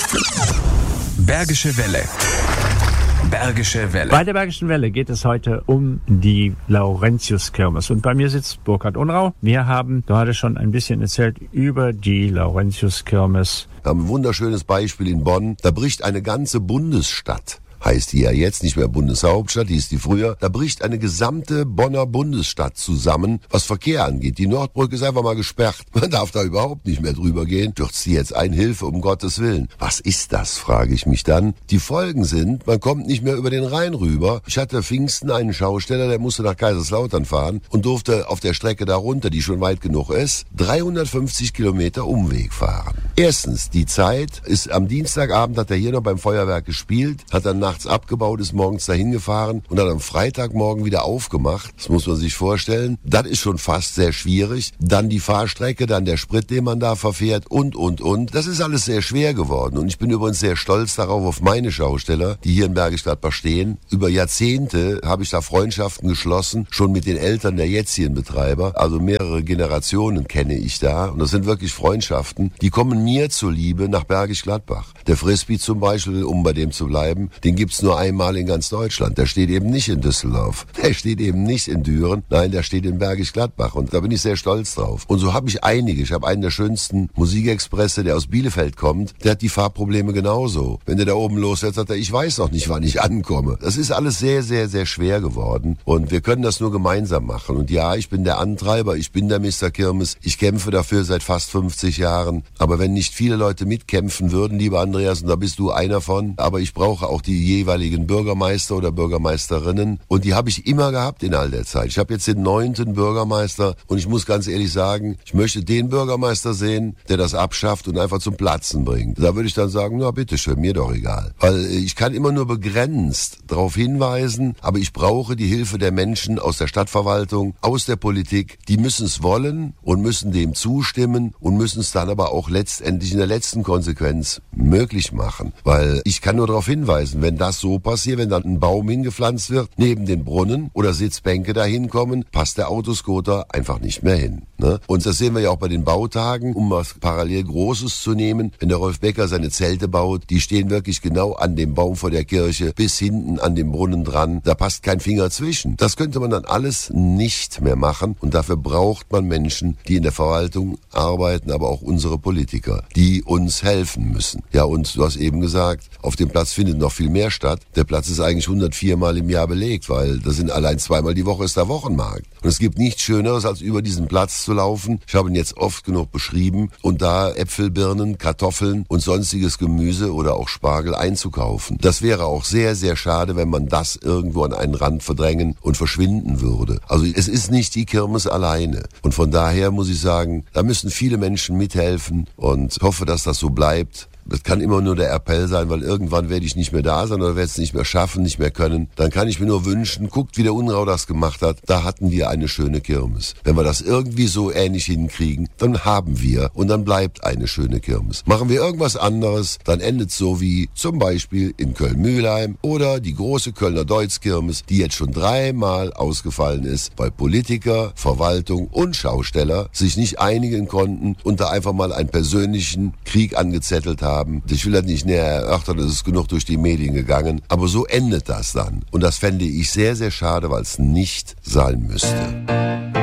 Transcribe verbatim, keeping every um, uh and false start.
Bergische Welle. Bergische Welle. Bei der Bergischen Welle geht es heute um die Laurentiuskirmes. Und bei mir sitzt Burkhard Unrau. Wir haben gerade schon ein bisschen erzählt über die Laurentiuskirmes. Wir haben ein wunderschönes Beispiel in Bonn. Da bricht eine ganze Bundesstadt. Heißt die ja jetzt nicht mehr Bundeshauptstadt, die ist die früher. Da bricht eine gesamte Bonner Bundesstadt zusammen, was Verkehr angeht. Die Nordbrücke ist einfach mal gesperrt. Man darf da überhaupt nicht mehr drüber gehen. Stürzt die jetzt ein, Hilfe, um Gottes Willen. Was ist das, frage ich mich dann. Die Folgen sind, man kommt nicht mehr über den Rhein rüber. Ich hatte Pfingsten einen Schausteller, der musste nach Kaiserslautern fahren und durfte auf der Strecke da runter, die schon weit genug ist, dreihundertfünfzig Kilometer Umweg fahren. Erstens, die Zeit ist am Dienstagabend, hat er hier noch beim Feuerwerk gespielt, hat dann nachts abgebaut, ist morgens dahin gefahren und dann am Freitagmorgen wieder aufgemacht. Das muss man sich vorstellen. Das ist schon fast sehr schwierig. Dann die Fahrstrecke, dann der Sprit, den man da verfährt und, und, und. Das ist alles sehr schwer geworden und ich bin übrigens sehr stolz darauf, auf meine Schausteller, die hier in Bergisch Gladbach stehen. Über Jahrzehnte habe ich da Freundschaften geschlossen, schon mit den Eltern der jetzigen Betreiber. Also mehrere Generationen kenne ich da und das sind wirklich Freundschaften, die kommen mir zuliebe nach Bergisch Gladbach. Der Frisbee zum Beispiel, um bei dem zu bleiben, den gibt's nur einmal in ganz Deutschland. Der steht eben nicht in Düsseldorf. Der steht eben nicht in Düren. Nein, der steht in Bergisch Gladbach. Und da bin ich sehr stolz drauf. Und so habe ich einige. Ich habe einen der schönsten Musikexpresse, der aus Bielefeld kommt. Der hat die Fahrprobleme genauso. Wenn der da oben losfährt, sagt er, ich weiß noch nicht, wann ich ankomme. Das ist alles sehr, sehr, sehr schwer geworden. Und wir können das nur gemeinsam machen. Und ja, ich bin der Antreiber. Ich bin der Mister Kirmes. Ich kämpfe dafür seit fast fünfzig Jahren. Aber wenn nicht viele Leute mitkämpfen würden, lieber Andreas, und da bist du einer von, aber ich brauche auch die jeweiligen Bürgermeister oder Bürgermeisterinnen und die habe ich immer gehabt in all der Zeit. Ich habe jetzt den neunten Bürgermeister und ich muss ganz ehrlich sagen, ich möchte den Bürgermeister sehen, der das abschafft und einfach zum Platzen bringt. Da würde ich dann sagen, na bitteschön, mir doch egal. Weil ich kann immer nur begrenzt darauf hinweisen, aber ich brauche die Hilfe der Menschen aus der Stadtverwaltung, aus der Politik. Die müssen es wollen und müssen dem zustimmen und müssen es dann aber auch letztendlich in der letzten Konsequenz möglich machen. Weil ich kann nur darauf hinweisen, wenn das so passiert, wenn dann ein Baum hingepflanzt wird, neben den Brunnen oder Sitzbänke dahin kommen, passt der Autoscooter einfach nicht mehr hin. Ne? Und das sehen wir ja auch bei den Bautagen, um was parallel Großes zu nehmen. Wenn der Rolf Becker seine Zelte baut, die stehen wirklich genau an dem Baum vor der Kirche, bis hinten an dem Brunnen dran. Da passt kein Finger zwischen. Das könnte man dann alles nicht mehr machen. Und dafür braucht man Menschen, die in der Verwaltung arbeiten, aber auch unsere Politiker, die uns helfen müssen. Ja, und du hast eben gesagt, auf dem Platz findet noch viel mehr statt. Der Platz ist eigentlich hundertvier Mal im Jahr belegt, weil das sind allein zweimal die Woche ist der Wochenmarkt. Und es gibt nichts Schöneres, als über diesen Platz zu laufen. Ich habe ihn jetzt oft genug beschrieben und da Äpfel, Birnen, Kartoffeln und sonstiges Gemüse oder auch Spargel einzukaufen. Das wäre auch sehr, sehr schade, wenn man das irgendwo an einen Rand verdrängen und verschwinden würde. Also es ist nicht die Kirmes alleine. Und von daher muss ich sagen, da müssen viele Menschen mithelfen und ich hoffe, dass das so bleibt. Das kann immer nur der Appell sein, weil irgendwann werde ich nicht mehr da sein oder werde es nicht mehr schaffen, nicht mehr können. Dann kann ich mir nur wünschen, guckt, wie der Unrau das gemacht hat. Da hatten wir eine schöne Kirmes. Wenn wir das irgendwie so ähnlich hinkriegen, dann haben wir und dann bleibt eine schöne Kirmes. Machen wir irgendwas anderes, dann endet es so wie zum Beispiel in Köln-Mühlheim oder die große Kölner Deutz-Kirmes, die jetzt schon dreimal ausgefallen ist, weil Politiker, Verwaltung und Schausteller sich nicht einigen konnten und da einfach mal einen persönlichen Krieg angezettelt haben. Ich will das nicht näher erörtern, es ist genug durch die Medien gegangen. Aber so endet das dann. Und das fände ich sehr, sehr schade, weil es nicht sein müsste.